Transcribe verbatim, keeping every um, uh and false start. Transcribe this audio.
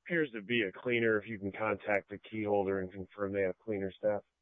appears to be a cleaner. If you can contact the key holder and confirm they have cleaner staff.